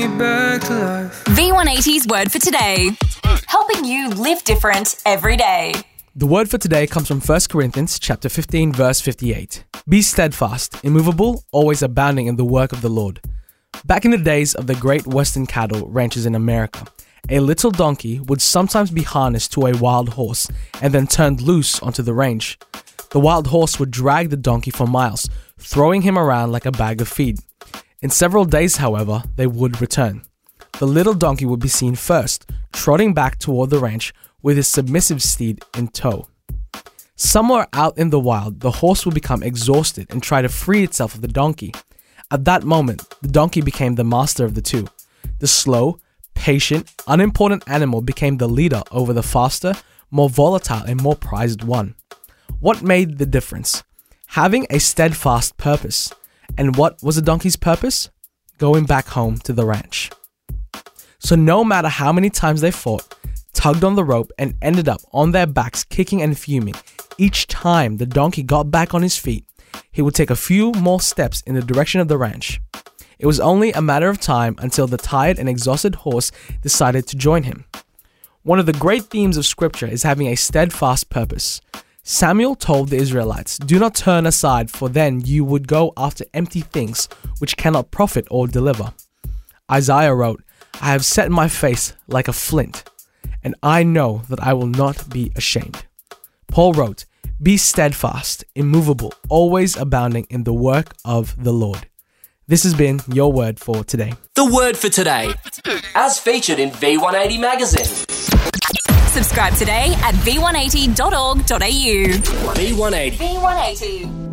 me back to life. V180's word for today. Helping you live different every day. The word for today comes from 1 Corinthians chapter 15, verse 58. Be steadfast, immovable, always abounding in the work of the Lord. Back in the days of the great western cattle ranches in America, a little donkey would sometimes be harnessed to a wild horse and then turned loose onto the range. The wild horse would drag the donkey for miles, throwing him around like a bag of feed. In several days, however, they would return. The little donkey would be seen first, trotting back toward the ranch with his submissive steed in tow. Somewhere out in the wild, the horse would become exhausted and try to free itself of the donkey. At that moment, the donkey became the master of the two. The slow, patient, unimportant animal became the leader over the faster, more volatile and more prized one. What made the difference? Having a steadfast purpose. And what was the donkey's purpose? Going back home to the ranch. So no matter how many times they fought, tugged on the rope and ended up on their backs kicking and fuming, each time the donkey got back on his feet, he would take a few more steps in the direction of the ranch. It was only a matter of time until the tired and exhausted horse decided to join him. One of the great themes of scripture is having a steadfast purpose. Samuel told the Israelites, "Do not turn aside, for then you would go after empty things which cannot profit or deliver." Isaiah wrote, "I have set my face like a flint, and I know that I will not be ashamed." Paul wrote, "Be steadfast, immovable, always abounding in the work of the Lord." This has been your word for today. The word for today, as featured in V180 magazine. Subscribe today at v180.org.au. V180. V180.